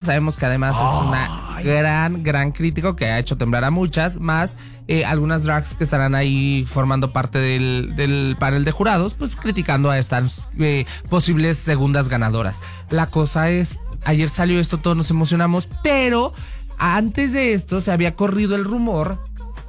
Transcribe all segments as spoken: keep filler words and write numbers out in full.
sabemos que además Ay. es una gran, gran crítico que ha hecho temblar a muchas, más eh, algunas drags que estarán ahí formando parte del, del panel de jurados, pues criticando a estas eh, posibles segundas ganadoras. La cosa es, ayer salió esto, todos nos emocionamos, pero antes de esto se había corrido el rumor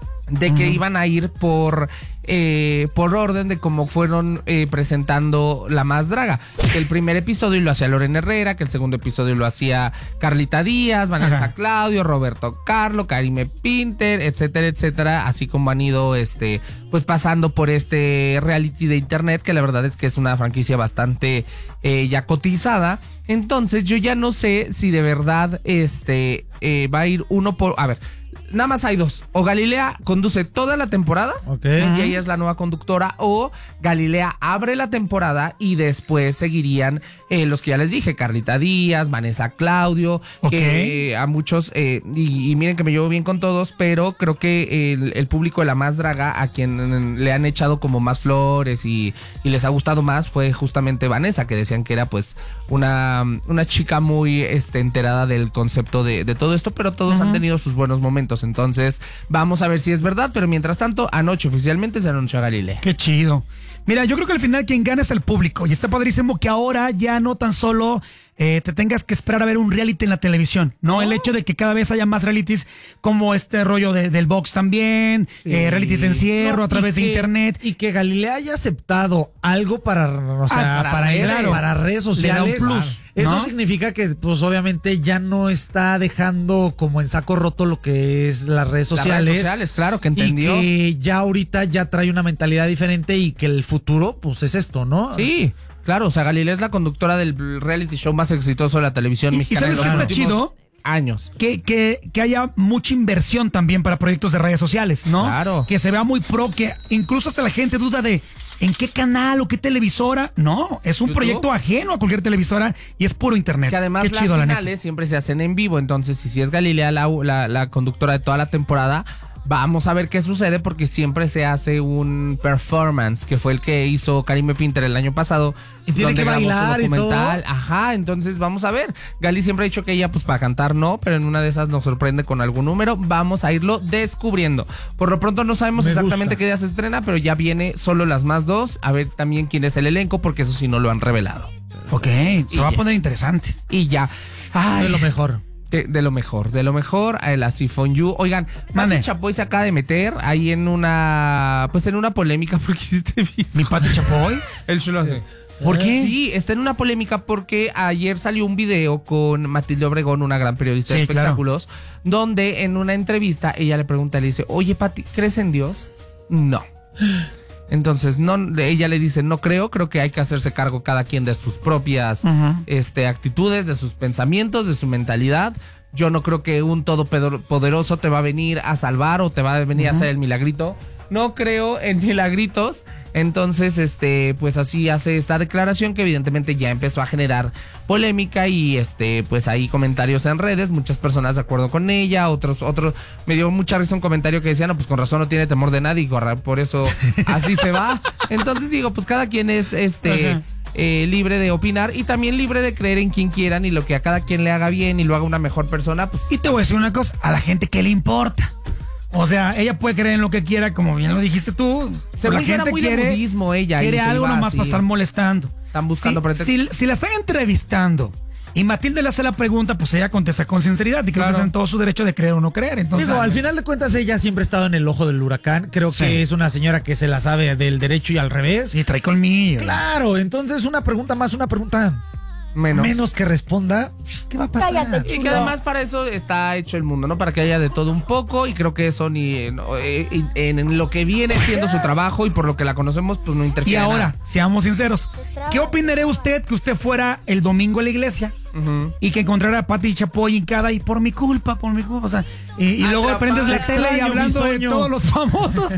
de que uh-huh. iban a ir por eh, por orden de cómo fueron eh, presentando La Más Draga. Que el primer episodio lo hacía Lorena Herrera, que el segundo episodio lo hacía Carlita Díaz, Vanessa Ajá. Claudio, Roberto Carlo, Karime Pinter, etcétera, etcétera, así como han ido este pues pasando por este reality de internet, que la verdad es que es una franquicia bastante eh, ya cotizada. Entonces yo ya no sé si de verdad este eh, va a ir uno por... A ver, nada más hay dos. O Galilea conduce toda la temporada, okay. y ella es la nueva conductora, o Galilea abre la temporada y después seguirían eh, los que ya les dije, Carlita Díaz, Vanessa Claudio, okay. que eh, a muchos, eh, y, y miren que me llevo bien con todos, pero creo que el, el público de La Más Draga, a quien le han echado como más flores y, y les ha gustado más, fue justamente Vanessa, que decían que era pues una, una chica muy este, enterada del concepto de, de todo esto, pero todos uh-huh. han tenido sus buenos momentos. Entonces vamos a ver si es verdad, pero mientras tanto anoche oficialmente se anunció a Galilea. Qué chido. Mira, yo creo que al final quien gana es el público, y está padrísimo que ahora ya no tan solo eh, te tengas que esperar a ver un reality en la televisión, ¿no? Oh. El hecho de que cada vez haya más realities como este rollo de, del box también, sí. eh, realities de encierro no, a través que, de internet. Y que Galilea haya aceptado algo para, o sea, ah, para, para, él, claro, para redes sociales. Le da un plus, ¿no? Eso ¿no? significa que, pues, obviamente ya no está dejando como en saco roto lo que es las redes sociales. Las redes sociales, claro, que entendió. Y que ya ahorita ya trae una mentalidad diferente y que el futuro, pues, es esto, ¿no? Sí. Claro, o sea, Galilea es la conductora del reality show más exitoso de la televisión y, mexicana. ¿Y sabes qué está chido? Años. Que, que, que haya mucha inversión también para proyectos de redes sociales, ¿no? Claro. Que se vea muy pro, que incluso hasta la gente duda de ¿en qué canal o qué televisora? No, es un ¿YouTube? Proyecto ajeno a cualquier televisora y es puro internet. Que además qué las chido, finales siempre se hacen en vivo, entonces si, si es Galilea la, la, la conductora de toda la temporada, vamos a ver qué sucede, porque siempre se hace un performance, que fue el que hizo Karime Pinter el año pasado. Y tiene que bailar y todo. Ajá, entonces vamos a ver. Gali siempre ha dicho que ella, pues para cantar no, pero en una de esas nos sorprende con algún número. Vamos a irlo descubriendo. Por lo pronto no sabemos Me exactamente gusta. qué día se estrena, pero ya viene solo Las Más Dos. A ver también quién es el elenco, porque eso sí no lo han revelado. Ok, se y va ya. a poner interesante. Y ya. Ay, de lo mejor. De, de lo mejor, de lo mejor, el Asifon You. Oigan, Pati Chapoy se acaba de meter ahí en una, pues en una polémica porque hiciste visco. ¿Mi Pati Chapoy? El chulo hace. ¿Por qué? Sí, está en una polémica porque ayer salió un video con Matilde Obregón, una gran periodista sí, de espectáculos, claro. donde en una entrevista ella le pregunta, le dice, oye Pati, ¿crees en Dios? No. Entonces, no, ella le dice, no creo, creo que hay que hacerse cargo cada quien de sus propias uh-huh. este, actitudes, de sus pensamientos, de su mentalidad. Yo no creo que un todopoderoso te va a venir a salvar o te va a venir uh-huh. a hacer el milagrito. No creo en milagritos. Entonces, este, pues así hace esta declaración que evidentemente ya empezó a generar polémica y este, pues ahí comentarios en redes, muchas personas de acuerdo con ella, otros, otros, me dio mucha risa un comentario que decía, no, pues con razón no tiene temor de nadie, y por eso así se va. Entonces digo, pues cada quien es este eh, libre de opinar y también libre de creer en quien quieran y lo que a cada quien le haga bien y lo haga una mejor persona, pues. Y te voy a decir una cosa, a la gente ¿qué le importa? O sea, ella puede creer en lo que quiera, como bien lo dijiste tú. Se la gente muy quiere, de budismo ella, quiere algo nomás para estar molestando. Están buscando si, pretextos. Si, si la están entrevistando y Matilde le hace la pregunta, pues ella contesta con sinceridad y creo claro. que está en todo su derecho de creer o no creer. Entonces, Digo, al final de cuentas ella siempre ha estado en el ojo del huracán. Creo sí. que es una señora que se la sabe del derecho y al revés. Y trae colmillo. Claro, entonces una pregunta más, una pregunta menos, menos que responda, ¿qué va a pasar? Cállate, y que además para eso está hecho el mundo, ¿no? Para que haya de todo un poco, y creo que eso ni no, en, en lo que viene siendo su trabajo y por lo que la conocemos, pues no interfiere. Y ahora, nada. seamos sinceros, ¿qué opinaría usted que usted fuera el domingo a la iglesia uh-huh. y que encontrara a Pati Chapoy hincada y por mi culpa, por mi culpa, o sea, y, y luego prendes la tele y hablando de todos los famosos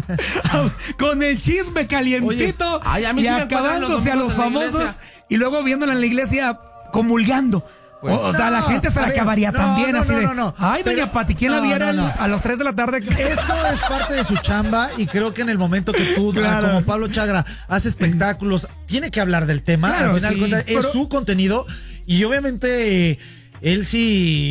con el chisme calientito. Oye, ay, a mí y sí me acabándose a los famosos y luego viéndola en la iglesia comulgando. Pues, o, o sea, no, la gente se la ver, acabaría no, también no, así no, de, no, no, ay, doña Pati, ¿quién no, la viera no, no. a las tres de la tarde? Eso es parte de su chamba y creo que en el momento que tú, claro. como Pablo Chagra, hace espectáculos, tiene que hablar del tema. Claro, al final sí, cuenta, es pero... su contenido y obviamente él sí